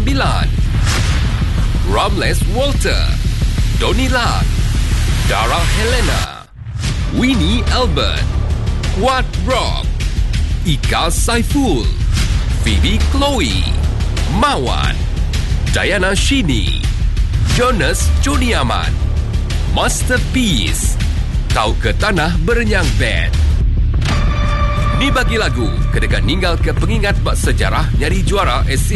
Ramles Walter, Donnie Lam, Dara Helena, Winnie Albert, Quad Rock, Ika Saiful, Phoebe Chloe, Mawan, Diana Shini, Jonas Juniaman, Masterpiece, Kau ke Tanah Berenyang Band. Ni bagi lagu kedekat ninggal ke pengingat bak sejarah nyari juara Asia